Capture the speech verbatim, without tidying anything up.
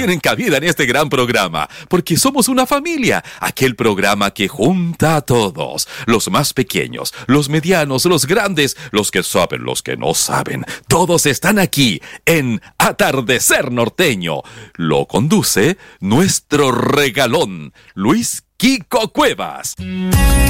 tienen cabida en este gran programa, porque somos una familia, aquel programa que junta a todos, los más pequeños, los medianos, los grandes, los que saben, los que no saben, todos están aquí en Atardecer Norteño. Lo conduce nuestro regalón, Luis Kiko Cuevas.